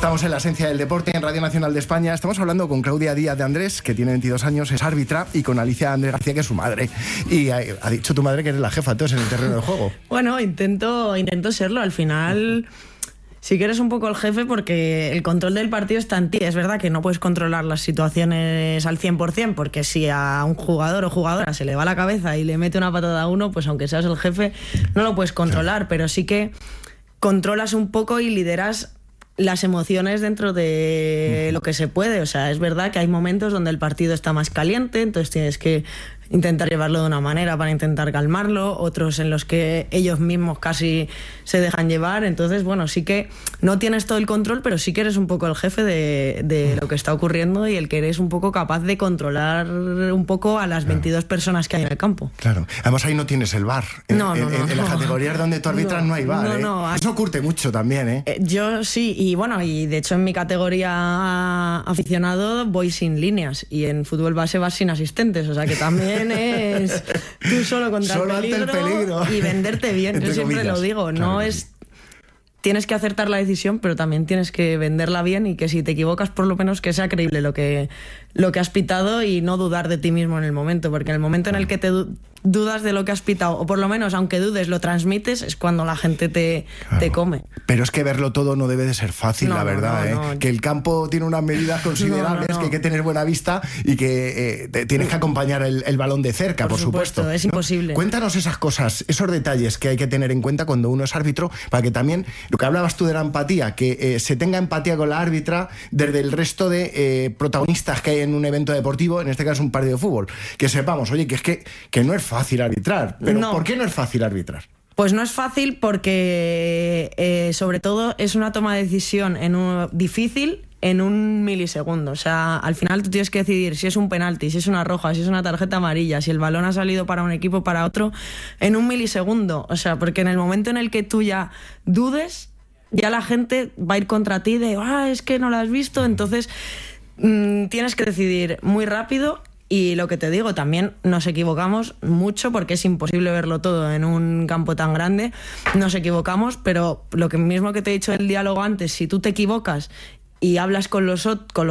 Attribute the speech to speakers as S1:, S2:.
S1: Estamos en la esencia del deporte en Radio Nacional de España. Estamos hablando con Claudia Díaz de Andrés, que tiene 22 años, es árbitra, y con Alicia Andrés García, que es su madre. Y ha dicho tu madre que eres la jefa, entonces, en el terreno del juego.
S2: Bueno, intento serlo. Al final sí que eres un poco el jefe porque el control del partido está en ti. Es verdad que no puedes controlar las situaciones al 100%, porque si a un jugador o jugadora se le va la cabeza y le mete una patada a uno, pues aunque seas el jefe, no lo puedes controlar, claro. Pero sí que controlas un poco y lideras las emociones dentro de lo que se puede. O sea, es verdad que hay momentos donde el partido está más caliente, entonces tienes que intentar llevarlo de una manera para intentar calmarlo, otros en los que ellos mismos casi se dejan llevar. Entonces, bueno, sí que no tienes todo el control, pero sí que eres un poco el jefe de lo que está ocurriendo y el que eres un poco capaz de controlar un poco a las 22 personas que hay en el campo.
S1: Claro. Además, ahí no tienes el VAR. En las categorías donde tú arbitras no hay VAR. Eso curte mucho también, ¿eh?
S2: Yo sí, y bueno, y de hecho en mi categoría aficionado voy sin líneas, y en fútbol base vas sin asistentes, o sea que también es tú solo contra el peligro y venderte bien. Yo siempre lo digo, claro, no es... Tienes que acertar la decisión, pero también tienes que venderla bien, y que si te equivocas, por lo menos que sea creíble lo que has pitado, y no dudar de ti mismo en el momento, porque en el momento en el que te dudas de lo que has pitado, o por lo menos aunque dudes lo transmites, es cuando la gente te come.
S1: Pero es que verlo todo no debe de ser fácil, la verdad, no. Que el campo tiene unas medidas considerables, que hay que tener buena vista y que tienes que acompañar el balón de cerca, por supuesto.
S2: Es imposible.
S1: Cuéntanos esas cosas, esos detalles que hay que tener en cuenta cuando uno es árbitro, para que también, lo que hablabas tú de la empatía, que se tenga empatía con la árbitra desde el resto de protagonistas que hay en un evento deportivo, en este caso un partido de fútbol, que sepamos, oye, que es que no es fácil arbitrar. Pero no. ¿Por qué no es fácil arbitrar?
S2: Pues no es fácil porque sobre todo es una toma de decisión difícil en un milisegundo. O sea, al final tú tienes que decidir si es un penalti, si es una roja, si es una tarjeta amarilla, si el balón ha salido para un equipo o para otro, en un milisegundo. O sea, porque en el momento en el que tú ya dudes, ya la gente va a ir contra ti de es que no lo has visto. Entonces tienes que decidir muy rápido. Y lo que te digo, también nos equivocamos mucho, porque es imposible verlo todo en un campo tan grande. Nos equivocamos, pero lo mismo que te he dicho en el diálogo antes, si tú te equivocas y hablas con los